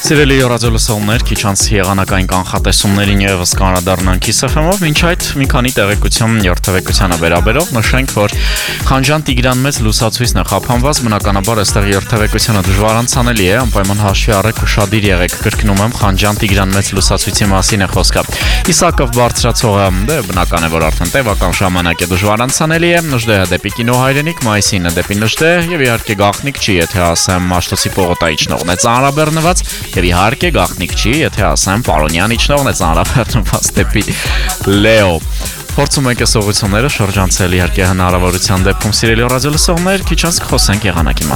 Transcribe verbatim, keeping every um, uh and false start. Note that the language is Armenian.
Սիրելի ռադիոլսողներ, քիչ անց եղանակային կանխատեսումներին ևս կանրադառնանք Kiss F M-ով, մինչ այդ մի քանի տեղեկություն երթևեկությանը վերաբերող նշենք, որ Խանջան Տիգրան մեծ լուսացույցն է խափանված, բնականաբար այստեղ երթևեկությունը դժվար անցանելի է, անպայման հաշվի առեք ուշադիր եղեք, կրկնում եմ, Խանջան Տիգրան մեծ լուսացույցի մասին է խոսքը։ Իսակով բարձրացողը դե բնական է, որ արդեն տևական ժամանակ է դժվար անցանելի է, Նժդեհը դեպի կինո հայրենիք, Մայիսինը դեպի Նժդեհ եւ իհարկե գաղտնիք չի, եթե ասեմ Մաշտոցի պողոտայի իջնողն է ծանրաբեռնված եւ իհարկե գաղտնիք չի, եթե ասեմ Պարոնյան իջնողն է ծանրաբեռնված դեպի Լեո։ Փորձում ենք այս ուղղությունները շրջանցել իհարկե հնարավորության դեպքում սիրելի ռադիոլսողներ, քիչ անց կխոսենք եղանակի